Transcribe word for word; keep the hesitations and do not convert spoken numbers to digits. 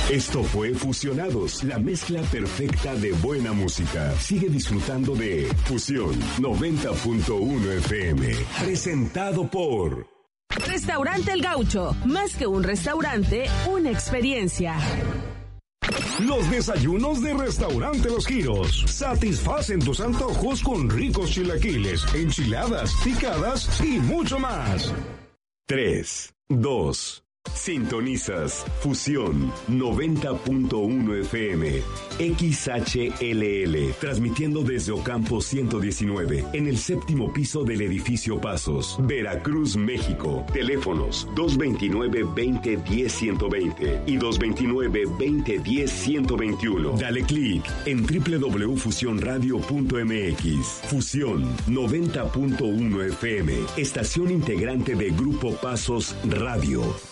Esto fue Fusionados, la mezcla perfecta de buena música. Sigue disfrutando de Fusión noventa punto uno F M. Presentado por Restaurante El Gaucho. Más que un restaurante, una experiencia. Los desayunos de Restaurante Los Giros satisfacen tus antojos con ricos chilaquiles, enchiladas, picadas y mucho más. tres, dos. Sintonizas Fusión noventa punto uno F M, X H L L, transmitiendo desde Ocampo ciento diecinueve, en el séptimo piso del edificio Pasos, Veracruz, México. Teléfonos dos veintinueve, veinte, diez, ciento veinte y dos veintinueve, veinte, diez, ciento veintiuno. Dale clic en doble u doble u doble u punto fusión radio punto m x. Fusión noventa punto uno F M, estación integrante de Grupo Pasos Radio.